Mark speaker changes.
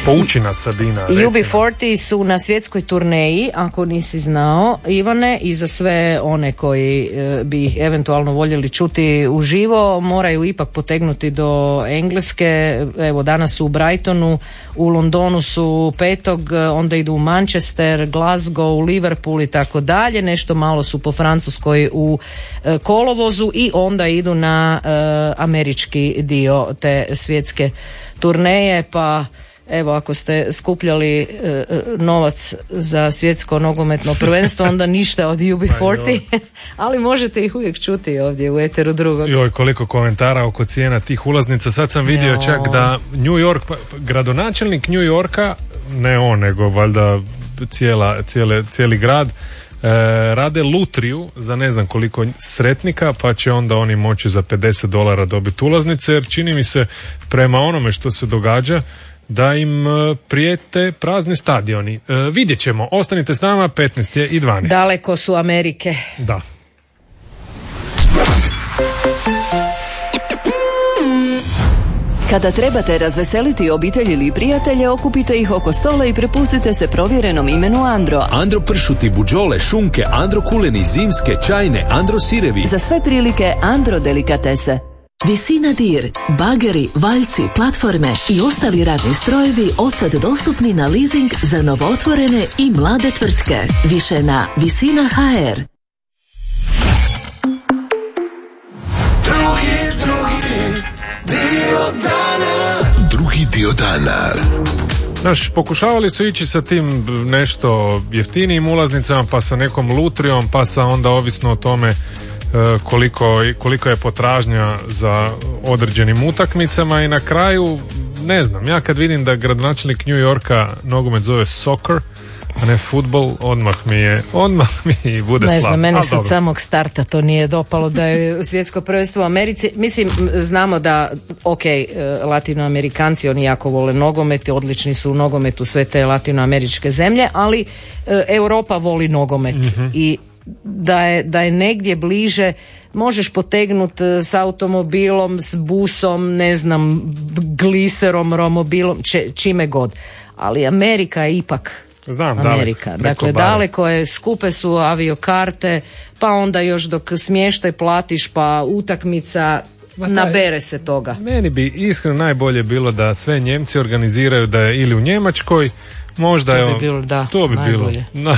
Speaker 1: Pouči nas, Sabina.
Speaker 2: UB40 su na svjetskoj turneji, ako nisi znao, Ivane, i za sve one koji bi ih eventualno voljeli čuti uživo, moraju ipak potegnuti do Engleske. Evo, danas su u Brightonu, u Londonu su 5. onda idu u Manchester, Glasgow, Liverpool i tako dalje. Nešto malo su po Francuskoj u kolovozu i onda idu na američki dio te svjetske turneje. Pa evo, ako ste skupljali novac za svjetsko nogometno prvenstvo, onda ništa od UB40, ali možete ih uvijek čuti ovdje u eteru drugog.
Speaker 1: Joj, koliko komentara oko cijena tih ulaznica. Sad sam vidio čak da New York, gradonačelnik New Yorka, ne on, nego valjda cijeli grad, rade lutriju za ne znam koliko sretnika, pa će onda oni moći za $50 dobiti ulaznice, jer čini mi se prema onome što se događa da im prijete prazni stadioni. Vidjet ćemo, ostanite s nama, 15:12.
Speaker 2: Daleko su Amerike.
Speaker 1: Da.
Speaker 3: Kada trebate razveseliti obitelj ili prijatelje, okupite ih oko stola i prepustite se provjerenom imenu Andro.
Speaker 4: Andro pršuti, buđole, šunke, Andro kuleni, zimske, čajne, Andro sirevi.
Speaker 3: Za sve prilike Andro delikatese. Visina dir, bageri, valjci, platforme i ostali radni strojevi odsad dostupni na leasing za novootvorene i mlade tvrtke. Više na Visina HR.
Speaker 5: Drugi dio dana.
Speaker 1: Pokušavali su ići sa tim nešto jeftinijim ulaznicama, pa sa nekom lutrijom, pa sa onda ovisno o tome koliko je potražnja za određenim utakmicama, i na kraju, ne znam, ja kad vidim da gradonačelnik New Yorka nogomet zove soccer, a ne futbol, odmah mi bude slab.
Speaker 2: Ne znam, meni se od samog starta to nije dopalo da je svjetsko prvenstvo u Americi. Mislim, znamo da, Latinoamerikanci, oni jako vole nogomet, odlični su u nogometu sve te latinoameričke zemlje, ali Europa voli nogomet. I da je negdje bliže, možeš potegnuti s automobilom, s busom, ne znam, gliserom, romobilom, čime god. Ali Amerika je ipak Amerika. Dakle, daleko je, skupe su aviokarte, pa onda još dok smještaj platiš, pa utakmica, nabere se toga.
Speaker 1: Meni bi iskreno najbolje bilo da sve Njemci organiziraju da je ili u Njemačkoj, možda
Speaker 2: to bi bilo,
Speaker 1: najbolje.